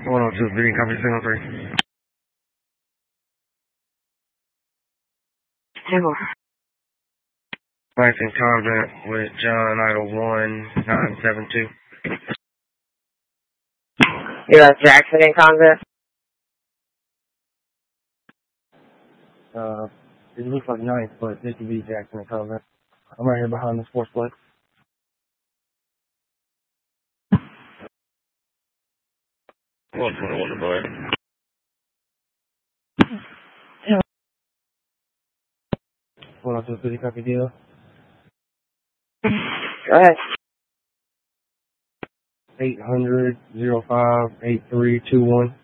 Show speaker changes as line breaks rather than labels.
102, Vivian, copy signal 3.
Signal.
Mike's in convent with John Idle 1972.
U.S. Jackson in convent.
It looks like 9th, but this could be Jackson in convent. I'm right here behind the sportsplex.
Well, 21 to boy.
102, City, copy deal.
Go ahead.
800-05-8321.